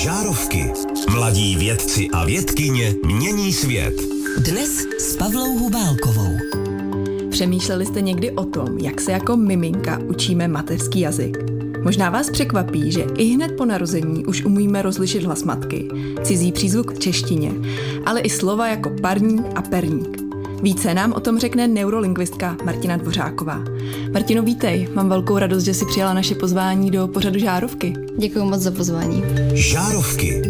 Žárovky. Mladí vědci a vědkyně mění svět. Dnes s Pavlou Hubálkovou. Přemýšleli jste někdy o tom, jak se jako miminka učíme mateřský jazyk? Možná vás překvapí, že i hned po narození už umíme rozlišit hlas matky, cizí přízvuk v češtině, ale i slova jako parník a perník. Více nám o tom řekne neurolingvistka Martina Dvořáková. Martino, vítej, mám velkou radost, že jsi přijala naše pozvání do pořadu Žárovky. Děkuji moc za pozvání. Žárovky.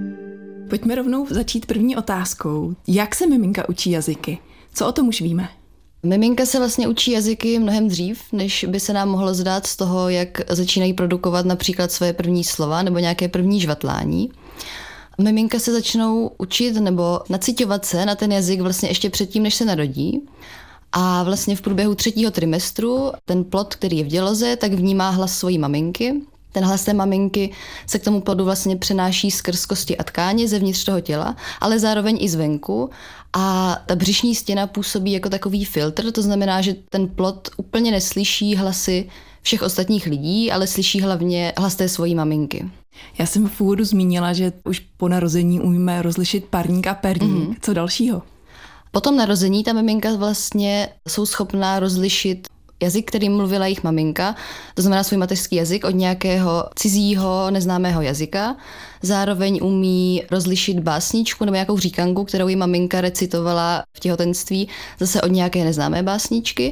Pojďme rovnou začít první otázkou. Jak se miminka učí jazyky? Co o tom už víme? Miminka se vlastně učí jazyky mnohem dřív, než by se nám mohlo zdát z toho, jak začínají produkovat například své první slova nebo nějaké první žvatlání. Miminka se začnou učit nebo naciťovat se na ten jazyk vlastně ještě předtím, než se narodí. A vlastně v průběhu 3. trimestru ten plod, který je v děloze, tak vnímá hlas svojí maminky. Ten hlas té maminky se k tomu plodu vlastně přenáší skrz kosti a tkáně zevnitř toho těla, ale zároveň i zvenku. A ta břišní stěna působí jako takový filtr, to znamená, že ten plod úplně neslyší hlasy všech ostatních lidí, ale slyší hlavně hlas té svojí maminky. Já jsem v úvodu zmínila, že už po narození umíme rozlišit parník a perník. Co dalšího? Po tom narození ta miminka vlastně jsou schopná rozlišit jazyk, který mluvila jejich maminka, to znamená svůj mateřský jazyk, od nějakého cizího, neznámého jazyka. Zároveň umí rozlišit básničku nebo nějakou říkanku, kterou jí maminka recitovala v těhotenství, zase od nějaké neznámé básničky.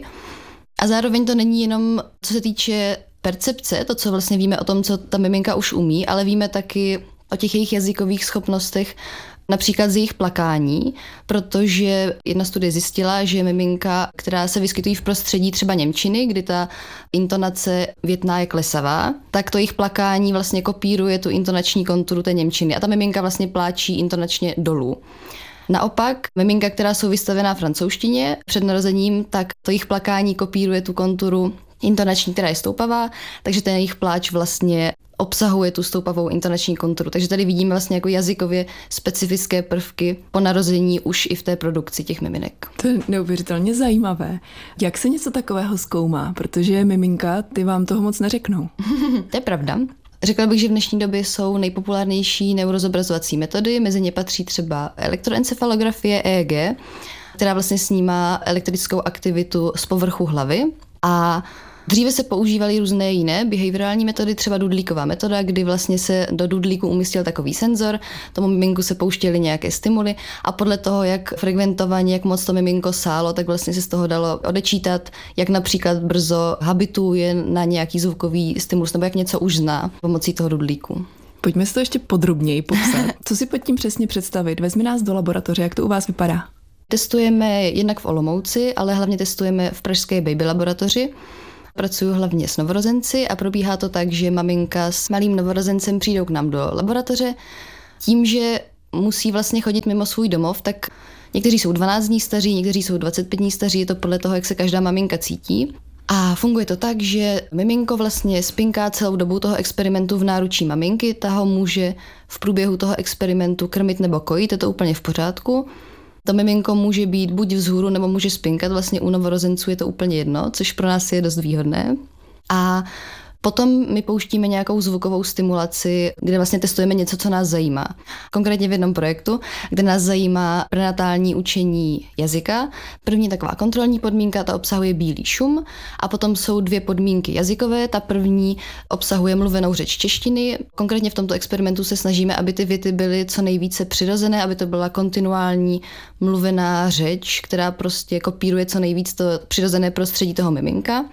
A zároveň to není jenom, co se týče percepce, to, co vlastně víme o tom, co ta miminka už umí, ale víme taky o těch jejich jazykových schopnostech, například z jejich plakání, protože jedna studie zjistila, že miminka, která se vyskytují v prostředí třeba němčiny, kdy ta intonace větná je klesavá, tak to jejich plakání vlastně kopíruje tu intonační konturu té němčiny a ta miminka vlastně pláčí intonačně dolů. Naopak, miminka, která jsou vystavená francouzštině před narozením, tak to jejich plakání kopíruje tu konturu intonační, která je stoupavá, takže ten jejich pláč vlastně obsahuje tu stoupavou intonační konturu. Takže tady vidíme vlastně jako jazykově specifické prvky po narození už i v té produkci těch miminek. To je neuvěřitelně zajímavé. Jak se něco takového zkoumá? Protože miminka, ty vám toho moc neřeknou. To je pravda. Řekla bych, že v dnešní době jsou nejpopulárnější neurozobrazovací metody, mezi ně patří třeba elektroencefalografie EEG, která vlastně snímá elektrickou aktivitu z povrchu hlavy. A dříve se používaly různé jiné behaviorální metody, třeba dudlíková metoda, kdy vlastně se do dudlíku umístil takový senzor, tomu miminku se pouštěly nějaké stimuly a podle toho, jak frekventovaně, jak moc to miminko sálo, tak vlastně se z toho dalo odečítat, jak například brzo habituje na nějaký zvukový stimulus nebo jak něco už zná pomocí toho dudlíku. Pojďme si to ještě podrobněji popsat. Co si pod tím přesně představit? Vezmi nás do laboratoře, jak to u vás vypadá? Testujeme jednak v Olomouci, ale hlavně testujeme v pražské baby laboratoři. Pracuji hlavně s novorozenci a probíhá to tak, že maminka s malým novorozencem přijdou k nám do laboratoře. Tím, že musí vlastně chodit mimo svůj domov, tak někteří jsou 12 dní staří, někteří jsou 25 dní staří, je to podle toho, jak se každá maminka cítí. A funguje to tak, že miminko vlastně spinká celou dobu toho experimentu v náručí maminky, ta ho může v průběhu toho experimentu krmit nebo kojit, je to úplně v pořádku. To miminko může být buď vzhůru, nebo může spinkat, vlastně u novorozenců je to úplně jedno, což pro nás je dost výhodné. A potom my pouštíme nějakou zvukovou stimulaci, kde vlastně testujeme něco, co nás zajímá. Konkrétně v jednom projektu, kde nás zajímá prenatální učení jazyka. První taková kontrolní podmínka, ta obsahuje bílý šum a potom jsou 2 podmínky jazykové. Ta první obsahuje mluvenou řeč češtiny. Konkrétně v tomto experimentu se snažíme, aby ty věty byly co nejvíce přirozené, aby to byla kontinuální mluvená řeč, která prostě kopíruje co nejvíc to přirozené prostředí toho miminka.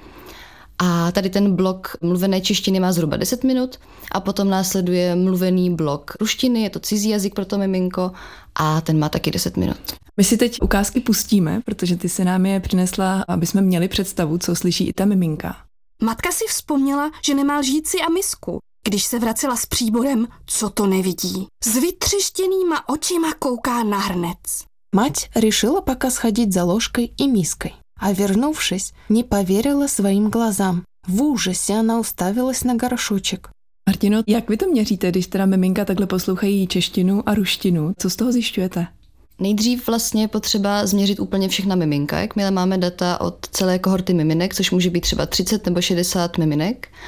A tady ten blok mluvené češtiny má zhruba 10 minut a potom následuje mluvený blok ruštiny, je to cizí jazyk pro to miminko a ten má taky 10 minut. My si teď ukázky pustíme, protože ty se nám je přinesla, aby jsme měli představu, co slyší i ta miminka. Matka si vzpomněla, že nemá lžíci a misku. Když se vracela s příborem, co to nevidí. S vytřeštěnýma očima kouká na hrnec. Мать решила пока сходить за ложкой и миской, а вернувшись, не поверила своим глазам. В ужасе она уставилась на горшочек. Martino, jak vy to měříte, když teda miminka takhle poslouchají češtinu a ruštinu? Co z toho zjišťujete? Nejdřív vlastně je potřeba změřit úplně všechna miminka, jakmile máme data od celé kohorty miminek, což může být třeba 30 nebo 60 miminek.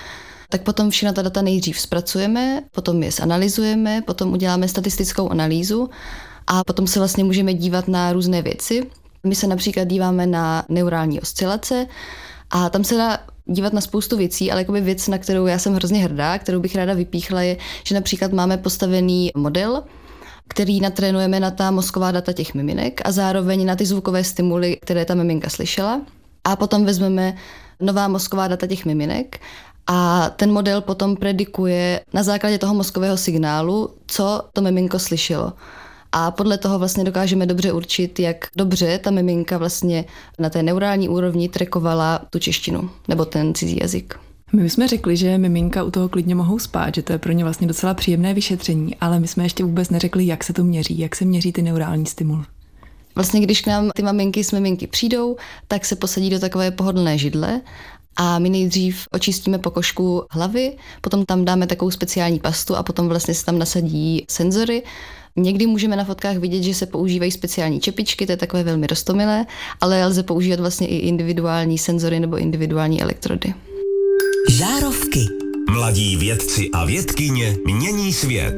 tak potom všechna ta data nejdřív zpracujeme, potom je zanalyzujeme, potom uděláme statistickou analýzu a potom se vlastně můžeme dívat na různé věci. My se například díváme na neurální oscilace a tam se dá dívat na spoustu věcí, ale jakoby věc, na kterou já jsem hrozně hrdá, kterou bych ráda vypíchla, je, že například máme postavený model, který natrénujeme na ta mozková data těch miminek a zároveň na ty zvukové stimuly, které ta miminka slyšela. A potom vezmeme nová mozková data těch miminek a ten model potom predikuje na základě toho mozkového signálu, co to miminko slyšelo. A podle toho vlastně dokážeme dobře určit, jak dobře ta miminka vlastně na té neurální úrovni trackovala tu češtinu nebo ten cizí jazyk. My jsme řekli, že miminka u toho klidně mohou spát, že to je pro ně vlastně docela příjemné vyšetření, ale my jsme ještě vůbec neřekli, jak se to měří, jak se měří ty neurální stimuly. Vlastně když k nám ty maminky s miminky přijdou, tak se posadí do takové pohodlné židle a my nejdřív očistíme pokožku hlavy, potom tam dáme takovou speciální pastu a potom vlastně se tam nasadí senzory. Někdy můžeme na fotkách vidět, že se používají speciální čepičky, to je takové velmi roztomilé, ale lze používat vlastně i individuální senzory nebo individuální elektrody. Žárovky. Mladí vědci a vědkyně mění svět.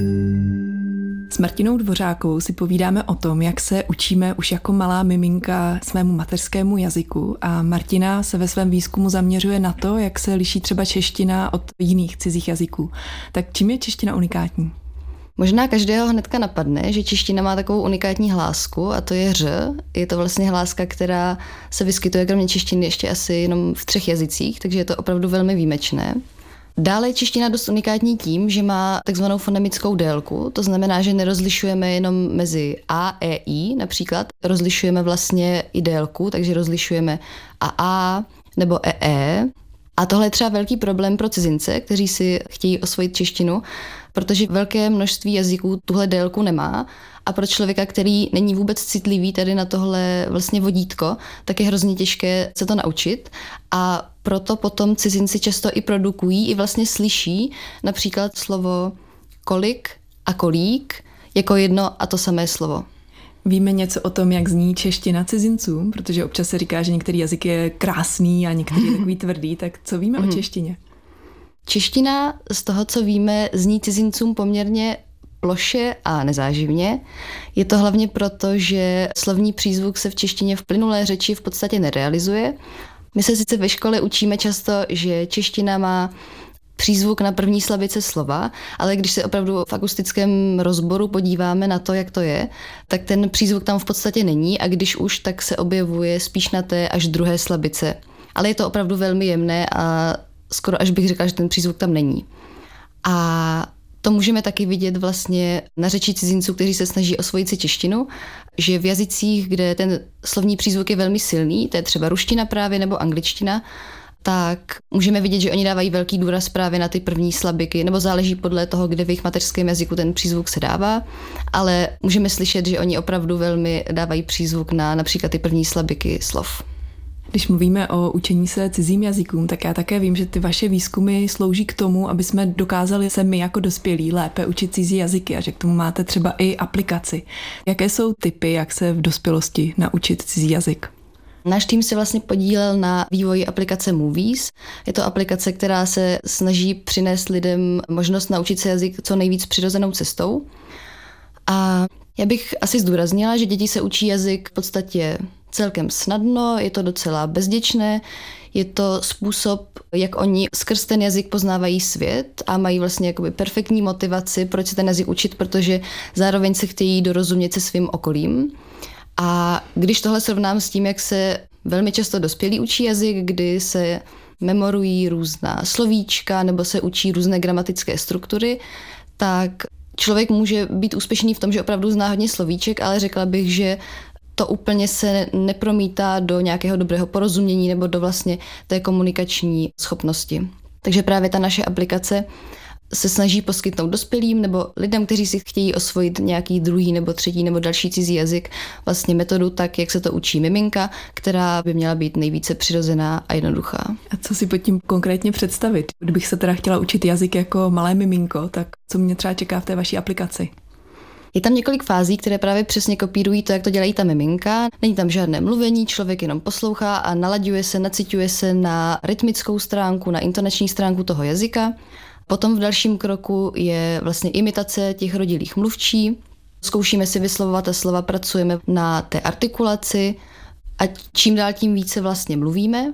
S Martinou Dvořákovou si povídáme o tom, jak se učíme už jako malá miminka svému mateřskému jazyku a Martina se ve svém výzkumu zaměřuje na to, jak se liší třeba čeština od jiných cizích jazyků. Tak čím je čeština unikátní? Možná každého hnedka napadne, že čeština má takovou unikátní hlásku a to je ř. Je to vlastně hláska, která se vyskytuje kromě češtiny ještě asi jenom v 3 jazycích, takže je to opravdu velmi výjimečné. Dále je čeština dost unikátní tím, že má takzvanou fonemickou délku, to znamená, že nerozlišujeme jenom mezi a, e, i například, rozlišujeme vlastně i délku, takže rozlišujeme a nebo e. A tohle je třeba velký problém pro cizince, kteří si chtějí osvojit češtinu, protože velké množství jazyků tuhle délku nemá a pro člověka, který není vůbec citlivý tady na tohle vlastně vodítko, tak je hrozně těžké se to naučit a proto potom cizinci často i produkují, i vlastně slyší například slovo kolik a kolík jako jedno a to samé slovo. Víme něco o tom, jak zní čeština cizincům, protože občas se říká, že některý jazyk je krásný a některý je takový tvrdý, tak co víme o češtině? Čeština z toho, co víme, zní cizincům poměrně ploše a nezáživně. Je to hlavně proto, že slovní přízvuk se v češtině v plynulé řeči v podstatě nerealizuje. My se sice ve škole učíme často, že čeština má přízvuk na první slabice slova, ale když se opravdu v akustickém rozboru podíváme na to, jak to je, tak ten přízvuk tam v podstatě není a když už, tak se objevuje spíš na té až druhé slabice. Ale je to opravdu velmi jemné a skoro až bych řekla, že ten přízvuk tam není. A to můžeme taky vidět vlastně na řeči cizinců, kteří se snaží osvojit si češtinu, že v jazycích, kde ten slovní přízvuk je velmi silný, to je třeba ruština právě nebo angličtina, tak můžeme vidět, že oni dávají velký důraz právě na ty první slabiky, nebo záleží podle toho, kde v jejich mateřském jazyku ten přízvuk se dává, ale můžeme slyšet, že oni opravdu velmi dávají přízvuk na například ty první slabiky slov. Když mluvíme o učení se cizím jazykům, tak já také vím, že ty vaše výzkumy slouží k tomu, aby jsme dokázali se my jako dospělí lépe učit cizí jazyky a že k tomu máte třeba i aplikaci. Jaké jsou tipy, jak se v dospělosti naučit cizí jazyk? Náš tým se vlastně podílel na vývoji aplikace Movies. Je to aplikace, která se snaží přinést lidem možnost naučit se jazyk co nejvíc přirozenou cestou. A já bych asi zdůraznila, že děti se učí jazyk v podstatě celkem snadno, je to docela bezděčné, je to způsob, jak oni skrz ten jazyk poznávají svět a mají vlastně jakoby perfektní motivaci, proč se ten jazyk učit, protože zároveň se chtějí dorozumět se svým okolím. A když tohle srovnám s tím, jak se velmi často dospělí učí jazyk, kdy se memorují různá slovíčka nebo se učí různé gramatické struktury, tak člověk může být úspěšný v tom, že opravdu zná hodně slovíček, ale řekla bych, že to úplně se nepromítá do nějakého dobrého porozumění nebo do vlastně té komunikační schopnosti. Takže právě ta naše aplikace se snaží poskytnout dospělým nebo lidem, kteří si chtějí osvojit nějaký druhý nebo třetí nebo další cizí jazyk, vlastně metodu tak, jak se to učí miminka, která by měla být nejvíce přirozená a jednoduchá. A co si pod tím konkrétně představit? Kdybych se teda chtěla učit jazyk jako malé miminko, tak co mě třeba čeká v té vaší aplikaci? Je tam několik fází, které právě přesně kopírují to, jak to dělají ta miminka. Není tam žádné mluvení, člověk jenom poslouchá a nalaďuje se, naciťuje se na rytmickou stránku, na intonační stránku toho jazyka. Potom v dalším kroku je vlastně imitace těch rodilých mluvčí. Zkoušíme si vyslovovat ta slova, pracujeme na té artikulaci a čím dál tím více vlastně mluvíme.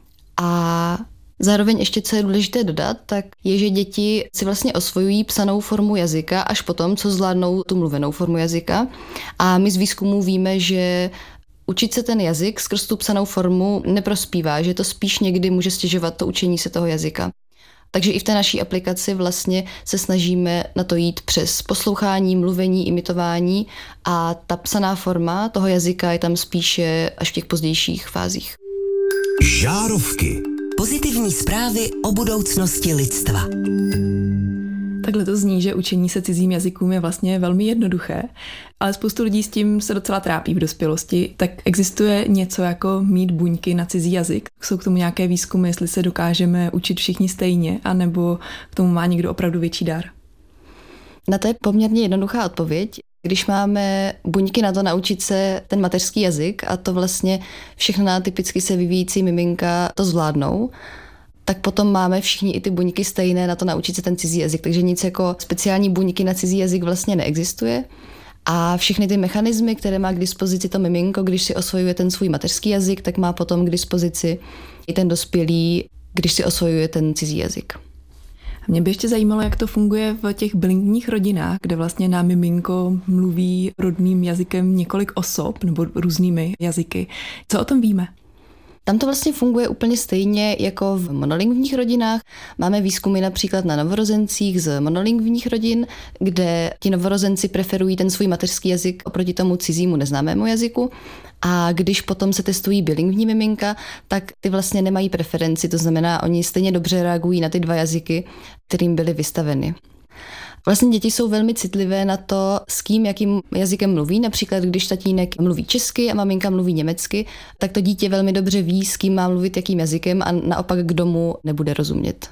A zároveň ještě, co je důležité dodat, tak je, že děti si vlastně osvojují psanou formu jazyka až potom, co zvládnou tu mluvenou formu jazyka. A my z výzkumu víme, že učit se ten jazyk skrz tu psanou formu neprospívá, že to spíš někdy může stěžovat to učení se toho jazyka. Takže i v té naší aplikaci vlastně se snažíme na to jít přes poslouchání, mluvení, imitování a ta psaná forma toho jazyka je tam spíše až v těch pozdějších fázích. Žárovky. Pozitivní zprávy o budoucnosti lidstva. Takhle to zní, že učení se cizím jazykům je vlastně velmi jednoduché, ale spoustu lidí s tím se docela trápí v dospělosti. Tak existuje něco jako mít buňky na cizí jazyk? Jsou k tomu nějaké výzkumy, jestli se dokážeme učit všichni stejně, anebo k tomu má někdo opravdu větší dar? Na to je poměrně jednoduchá odpověď. Když máme buňky na to naučit se ten mateřský jazyk a to vlastně všechna typicky se vyvíjící miminka to zvládnou, tak potom máme všichni i ty buňky stejné na to naučit se ten cizí jazyk. Takže nic jako speciální buňky na cizí jazyk vlastně neexistuje. A všechny ty mechanismy, které má k dispozici to miminko, když si osvojuje ten svůj mateřský jazyk, tak má potom k dispozici i ten dospělý, když si osvojuje ten cizí jazyk. Mě by ještě zajímalo, jak to funguje v těch bilingvních rodinách, kde vlastně na miminko mluví rodným jazykem několik osob nebo různými jazyky. Co o tom víme? Tam to vlastně funguje úplně stejně jako v monolingvních rodinách. Máme výzkumy například na novorozencích z monolingvních rodin, kde ti novorozenci preferují ten svůj mateřský jazyk oproti tomu cizímu neznámému jazyku. A když potom se testují bilingvní miminka, tak ty vlastně nemají preferenci, to znamená, oni stejně dobře reagují na ty dva jazyky, kterým byly vystaveny. Vlastně děti jsou velmi citlivé na to, s kým, jakým jazykem mluví. Například, když tatínek mluví česky a maminka mluví německy, tak to dítě velmi dobře ví, s kým má mluvit, jakým jazykem a naopak kdo mu nebude rozumět.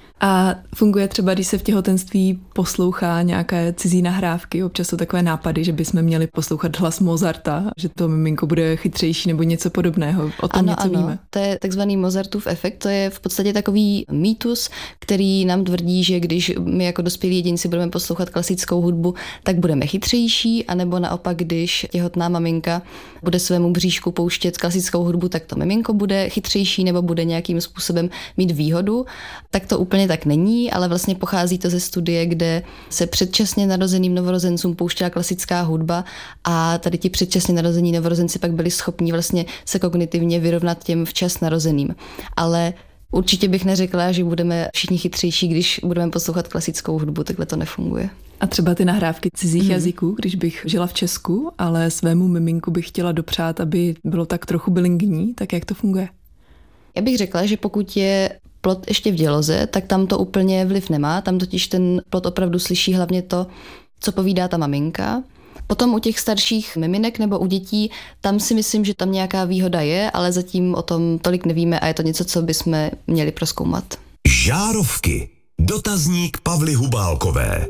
A funguje třeba, když se v těhotenství poslouchá nějaké cizí nahrávky, občas jsou takové nápady, že bychom měli poslouchat hlas Mozarta, že to miminko bude chytřejší nebo něco podobného. O tom něco víme. To je takzvaný Mozartův efekt, to je v podstatě takový mýtus, který nám tvrdí, že když my jako dospělí jedinci budeme poslouchat klasickou hudbu, tak budeme chytřejší, anebo naopak, když těhotná maminka bude svému bříšku pouštět klasickou hudbu, tak to miminko bude chytřejší nebo bude nějakým způsobem mít výhodu. Tak to úplně tak není, ale vlastně pochází to ze studie, kde se předčasně narozeným novorozencům pouštěla klasická hudba a tady ti předčasně narození novorozenci pak byli schopni vlastně se kognitivně vyrovnat těm včas narozeným. Ale určitě bych neřekla, že budeme všichni chytřejší, když budeme poslouchat klasickou hudbu, takhle to nefunguje. A třeba ty nahrávky cizích jazyků, když bych žila v Česku, ale svému miminku bych chtěla dopřát, aby bylo tak trochu bilingvní, tak jak to funguje? Já bych řekla, že pokud je plod ještě v děloze, tak tam to úplně vliv nemá. Tam totiž ten plod opravdu slyší hlavně to, co povídá ta maminka. Potom u těch starších miminek nebo u dětí, tam si myslím, že tam nějaká výhoda je, ale zatím o tom tolik nevíme a je to něco, co bychom měli prozkoumat. Žárovky. Dotazník Pavly Hubálkové.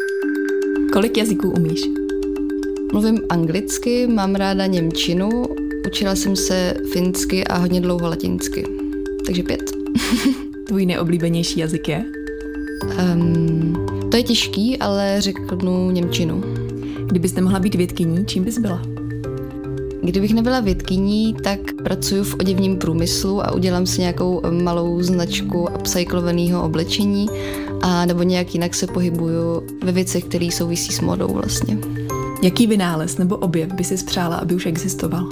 Kolik jazyků umíš? Mluvím anglicky, mám ráda němčinu, učila jsem se finsky a hodně dlouho latinsky. Takže 5. Tvůj nejoblíbenější jazyk je? To je těžký, ale řeknu němčinu. Kdybyste mohla být vědkyní, čím bys byla? Kdybych nebyla vědkyní, tak pracuji v oděvním průmyslu a udělám si nějakou malou značku upcyklovaného oblečení a nebo nějak jinak se pohybuju ve věcech, které souvisí s modou vlastně. Jaký vynález nebo objev by si přála, aby už existoval?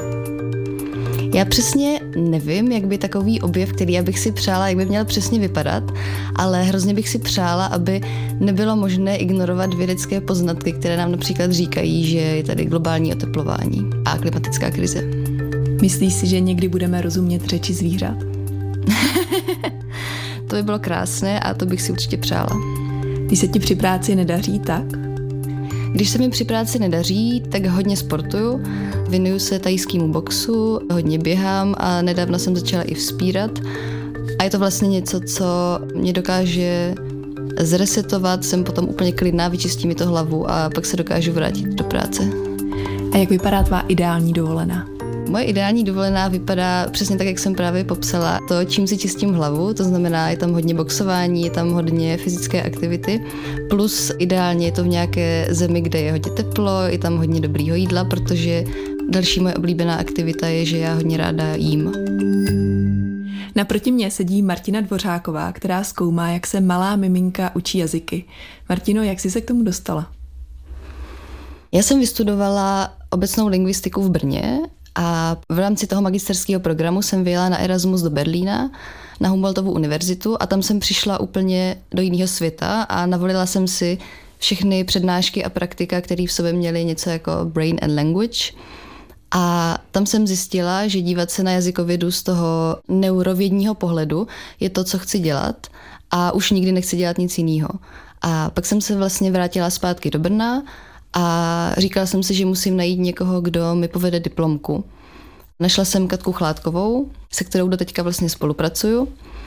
Já přesně nevím, jak by takový objev, který já bych si přála, jak by měl přesně vypadat, ale hrozně bych si přála, aby nebylo možné ignorovat vědecké poznatky, které nám například říkají, že je tady globální oteplování a klimatická krize. Myslíš si, že někdy budeme rozumět řeči zvířat? To by bylo krásné a to bych si určitě přála. Když se ti při práci nedaří, tak? Když se mi při práci nedaří, tak hodně sportuju, věnuju se thajskému boxu, hodně běhám a nedávno jsem začala i vzpírat. A je to vlastně něco, co mě dokáže zresetovat, jsem potom úplně klidná, vyčistí mi to hlavu a pak se dokážu vrátit do práce. A jak vypadá tvá ideální dovolená? Moje ideální dovolená vypadá přesně tak, jak jsem právě popsala. To, čím si čistím hlavu, to znamená, je tam hodně boxování, je tam hodně fyzické aktivity, plus ideálně je to v nějaké zemi, kde je hodně teplo, je tam hodně dobrýho jídla, protože další moje oblíbená aktivita je, že já hodně ráda jím. Naproti mně sedí Martina Dvořáková, která zkoumá, jak se malá miminka učí jazyky. Martino, jak jsi se k tomu dostala? Já jsem vystudovala obecnou lingvistiku v Brně a v rámci toho magisterského programu jsem vyjela na Erasmus do Berlína, na Humboldtovu univerzitu a tam jsem přišla úplně do jiného světa a navolila jsem si všechny přednášky a praktika, které v sobě měly něco jako brain and language. A tam jsem zjistila, že dívat se na jazykovědu z toho neurovědního pohledu je to, co chci dělat a už nikdy nechci dělat nic jiného. A pak jsem se vlastně vrátila zpátky do Brna a říkala jsem si, že musím najít někoho, kdo mi povede diplomku. Našla jsem Katku Chládkovou, se kterou doteďka vlastně spolupracuju.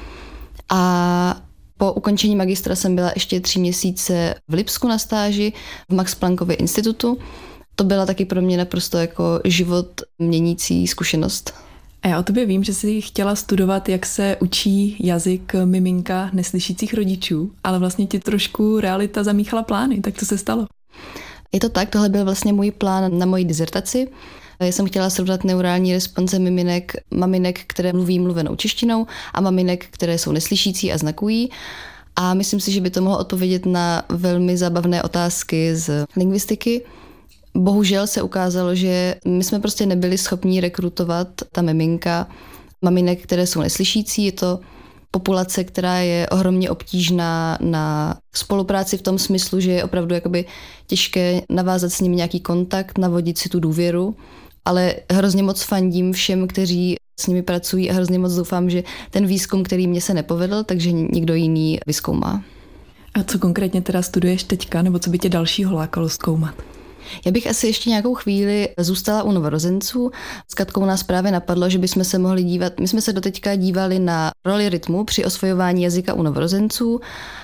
A po ukončení magistra jsem byla ještě 3 měsíce v Lipsku na stáži v Max Planckově institutu. To byla taky pro mě naprosto jako život měnící zkušenost. A já o tobě vím, že jsi chtěla studovat, jak se učí jazyk miminka neslyšících rodičů, ale vlastně ti trošku realita zamíchala plány, tak co se stalo? Je to tak, tohle byl vlastně můj plán na moji dizertaci. Já jsem chtěla srovnat neurální response maminek, které mluví mluvenou češtinou a maminek, které jsou neslyšící a znakují. A myslím si, že by to mohlo odpovědět na velmi zábavné otázky z lingvistiky. Bohužel se ukázalo, že my jsme prostě nebyli schopni rekrutovat ta miminka maminek, které jsou neslyšící. Je to populace, která je ohromně obtížná na spolupráci v tom smyslu, že je opravdu jakoby těžké navázat s nimi nějaký kontakt, navodit si tu důvěru, ale hrozně moc fandím všem, kteří s nimi pracují a hrozně moc doufám, že ten výzkum, který mě se nepovedl, takže někdo jiný vyzkoumá. A co konkrétně teda studuješ teďka, nebo co by tě dalšího lákalo zkoumat? Já bych asi ještě nějakou chvíli zůstala u novorozenců. S Katkou nás právě napadlo, že bychom se mohli dívat, my jsme se doteďka dívali na roli rytmu při osvojování jazyka u novorozenců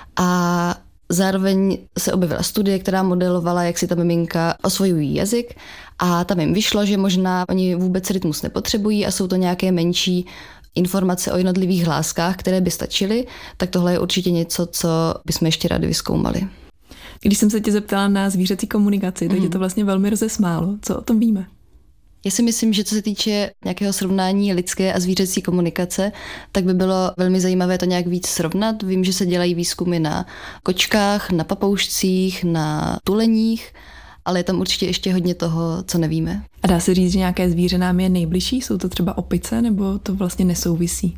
a zároveň se objevila studie, která modelovala, jak si ta miminka osvojují jazyk a tam jim vyšlo, že možná oni vůbec rytmus nepotřebují a jsou to nějaké menší informace o jednotlivých hláskách, které by stačily, tak tohle je určitě něco, co bychom ještě rádi vyzkoumali. Když jsem se tě zeptala na zvířecí komunikaci, tak je to vlastně velmi rozesmálo. Co o tom víme? Já si myslím, že co se týče nějakého srovnání lidské a zvířecí komunikace, tak by bylo velmi zajímavé to nějak víc srovnat. Vím, že se dělají výzkumy na kočkách, na papoušcích, na tuleních, ale je tam určitě ještě hodně toho, co nevíme. A dá se říct, že nějaké zvíře nám je nejbližší? Jsou to třeba opice, nebo to vlastně nesouvisí?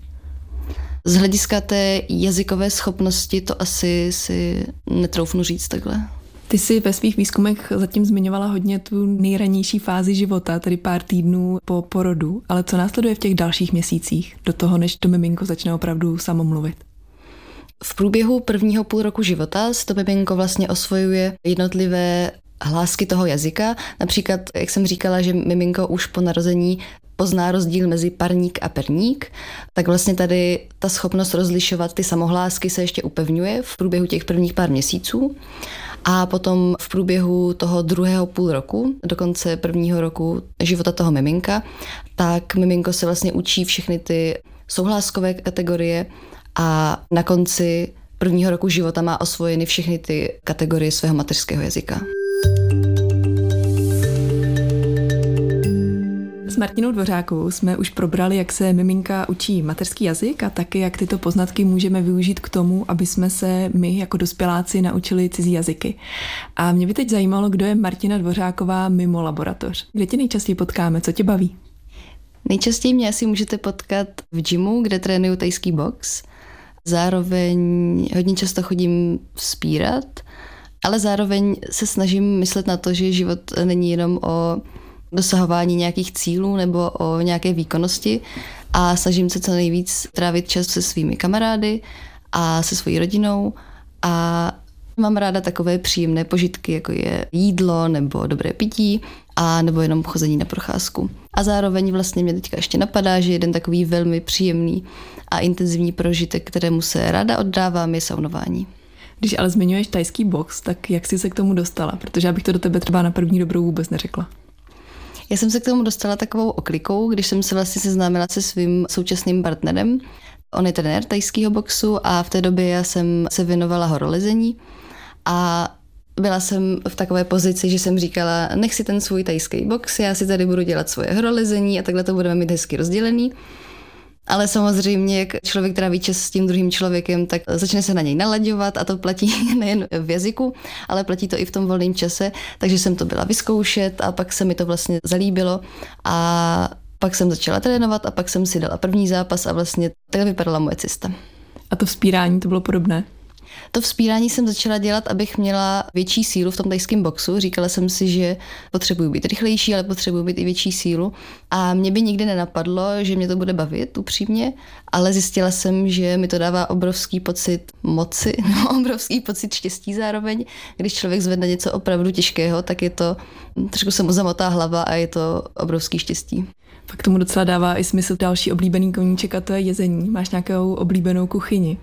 Z hlediska té jazykové schopnosti to asi si netroufnu říct takhle. Ty jsi ve svých výzkumech zatím zmiňovala hodně tu nejranější fázi života, tedy pár týdnů po porodu, ale co následuje v těch dalších měsících, do toho, než to miminko začne opravdu samo mluvit? V průběhu prvního půl roku života se to miminko vlastně osvojuje jednotlivé hlásky toho jazyka. Například, jak jsem říkala, že miminko už po narození pozná rozdíl mezi parník a perník, tak vlastně tady ta schopnost rozlišovat ty samohlásky se ještě upevňuje v průběhu těch prvních pár měsíců. A potom v průběhu toho druhého půl roku, do konce prvního roku života toho miminka, tak miminko se vlastně učí všechny ty souhláskové kategorie a na konci prvního roku života má osvojeny všechny ty kategorie svého mateřského jazyka. S Martinou Dvořákovou jsme už probrali, jak se miminka učí mateřský jazyk a taky, jak tyto poznatky můžeme využít k tomu, aby jsme se my jako dospěláci naučili cizí jazyky. A mě by teď zajímalo, kdo je Martina Dvořáková mimo laboratoř. Kde tě nejčastěji potkáme? Co tě baví? Nejčastěji mě asi můžete potkat v gymu, kde trénuju thajský box. Zároveň hodně často chodím vzpírat, ale zároveň se snažím myslet na to, že život není jenom o dosahování nějakých cílů nebo o nějaké výkonnosti a snažím se co nejvíc trávit čas se svými kamarády a se svojí rodinou a mám ráda takové příjemné požitky, jako je jídlo nebo dobré pití a nebo jenom chození na procházku. A zároveň vlastně mě teďka ještě napadá, že jeden takový velmi příjemný a intenzivní prožitek, kterému se ráda oddávám, je saunování. Když ale zmiňuješ thajský box, tak jak jsi se k tomu dostala? Protože já bych to do tebe třeba na první dobrou vůbec neřekla. Já jsem se k tomu dostala takovou oklikou, když jsem se vlastně seznámila se svým současným partnerem. On je trenér thajského boxu a v té době já jsem se věnovala horolezení a byla jsem v takové pozici, že jsem říkala, nech si ten svůj thajský box, já si tady budu dělat svoje horolezení a takhle to budeme mít hezky rozdělený. Ale samozřejmě, jak člověk tráví čas s tím druhým člověkem, tak začne se na něj nalaďovat a to platí nejen v jazyku, ale platí to i v tom volném čase. Takže jsem to byla vyzkoušet a pak se mi to vlastně zalíbilo a pak jsem začala trénovat a pak jsem si dala první zápas a vlastně takhle vypadala moje cesta. A to vzpírání, to bylo podobné? To vzpírání jsem začala dělat, abych měla větší sílu v tom thajském boxu. Říkala jsem si, že potřebuji být rychlejší, ale potřebuji být i větší sílu. A mě by nikdy nenapadlo, že mě to bude bavit, upřímně, ale zjistila jsem, že mi to dává obrovský pocit moci, obrovský pocit štěstí zároveň. Když člověk zvedne něco opravdu těžkého, tak je to, trošku se mu zamotá hlava a je to obrovský štěstí. Pak tomu docela dává i smysl další oblíbený koníček a to je jezení. Máš nějakou oblíbenou kuchyni?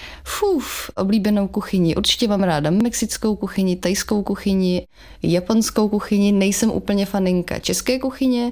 Oblíbenou kuchyni. Určitě mám ráda mexickou kuchyni, thajskou kuchyni, japonskou kuchyni. Nejsem úplně faninka české kuchyně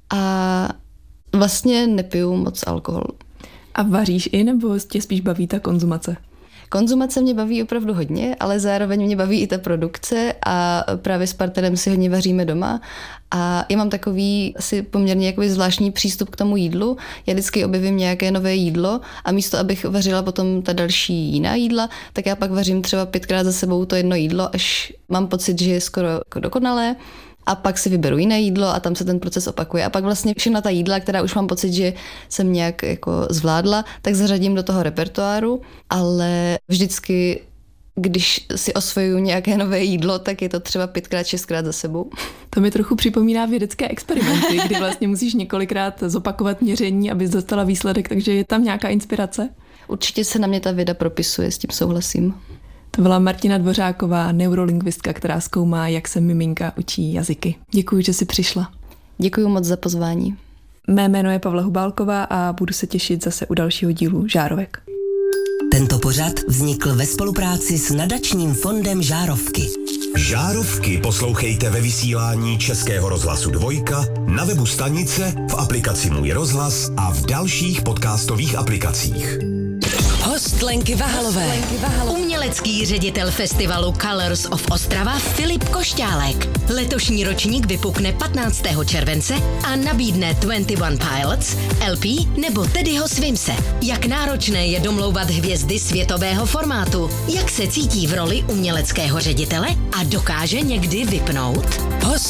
a vlastně nepiju moc alkohol. A vaříš i, nebo tě spíš baví ta konzumace? Konzumace mě baví opravdu hodně, ale zároveň mě baví i ta produkce a právě s partnerem si hodně vaříme doma. A já mám takový asi poměrně jakoby zvláštní přístup k tomu jídlu. Já vždycky objevím nějaké nové jídlo a místo, abych vařila potom ta další jiná jídla, tak já pak vařím třeba 5krát za sebou to jedno jídlo, až mám pocit, že je skoro dokonalé. A pak si vyberu jiné jídlo a tam se ten proces opakuje. A pak vlastně všechna ta jídla, která už mám pocit, že jsem nějak jako zvládla, tak zařadím do toho repertoáru, ale vždycky, když si osvojuju nějaké nové jídlo, tak je to třeba 5krát, 6krát za sebou. To mi trochu připomíná vědecké experimenty, kdy vlastně musíš několikrát zopakovat měření, abys dostala výsledek, takže je tam nějaká inspirace? Určitě se na mě ta věda propisuje, s tím souhlasím. To byla Martina Dvořáková, neurolingvistka, která zkoumá, jak se miminka učí jazyky. Děkuji, že jsi přišla. Děkuji moc za pozvání. Mé jméno je Pavla Hubálková a budu se těšit zase u dalšího dílu Žárovek. Tento pořad vznikl ve spolupráci s nadačním fondem Žárovky. Žárovky poslouchejte ve vysílání Českého rozhlasu 2, na webu stanice, v aplikaci Můj rozhlas a v dalších podcastových aplikacích. Host Lenky Vahalové. Umělecký ředitel festivalu Colors of Ostrava Filip Košťálek. Letošní ročník vypukne 15. července a nabídne 21 Pilots, LP nebo Teddyho Swimse. Jak náročné je domlouvat hvězdy světového formátu, jak se cítí v roli uměleckého ředitele a dokáže někdy vypnout? Host